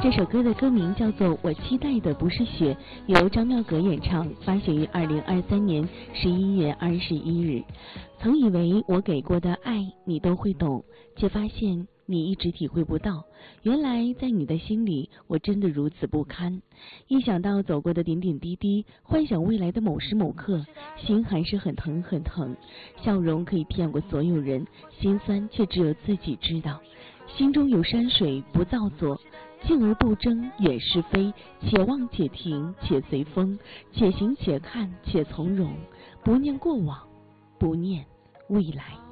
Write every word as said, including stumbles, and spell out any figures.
这首歌的歌名叫做《我期待的不是雪》，由张妙格演唱，发行于二零二三年十一月二十一日。曾以为我给过的爱你都会懂，却发现你一直体会不到，原来在你的心里我真的如此不堪。一想到走过的点点滴滴，幻想未来的某时某刻，心还是很疼很疼。笑容可以骗过所有人，心酸却只有自己知道。心中有山水不造作，静而不争远是非，且望且停且随风，且行且看且从容，不念过往，不念未来。